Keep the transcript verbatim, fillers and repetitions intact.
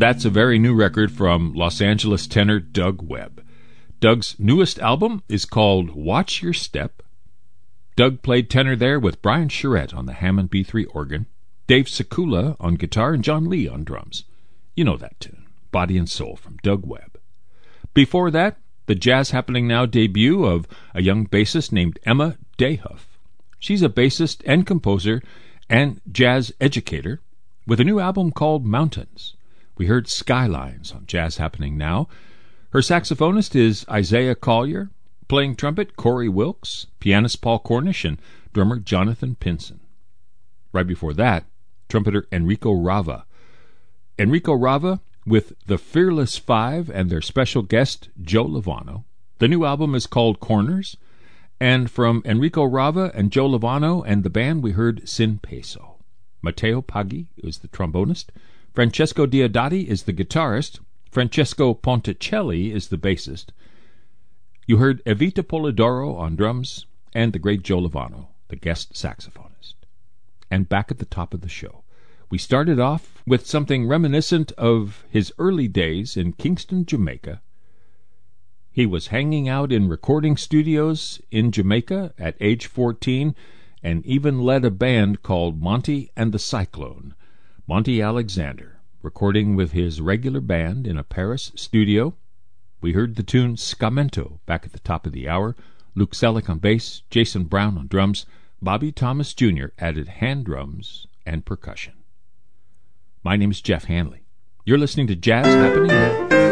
That's a very new record from Los Angeles tenor Doug Webb. Doug's newest album is called Watch Your Step. Doug played tenor there with Brian Charette on the Hammond B three organ, Dave Sekula on guitar, and John Lee on drums. You know that tune, Body and Soul, from Doug Webb. Before that, the Jazz Happening Now debut of a young bassist named Emma Dayhuff. She's a bassist and composer and jazz educator with a new album called Mountains. We heard Skylines on Jazz Happening Now. Her saxophonist is Isaiah Collier, playing trumpet Corey Wilkes, pianist Paul Cornish, and drummer Jonathan Pinson. Right before that, trumpeter Enrico Rava. Enrico Rava with the Fearless Five and their special guest Joe Lovano. The new album is called Corners, and from Enrico Rava and Joe Lovano and the band we heard Sin Peso. Matteo Paggi is the trombonist, Francesco Diodati is the guitarist, Francesco Ponticelli is the bassist. You heard Evita Polidoro on drums, and the great Joe Lovano, the guest saxophonist. And back at the top of the show, we started off with something reminiscent of his early days in Kingston, Jamaica. He was hanging out in recording studios in Jamaica at age fourteen and even led a band called Monty and the Cyclone. Monty Alexander, recording with his regular band in a Paris studio. We heard the tune Scamento back at the top of the hour. Luke Selleck on bass, Jason Brown on drums. Bobby Thomas Junior added hand drums and percussion. My name is Jeff Hanley. You're listening to Jazz Happening Now.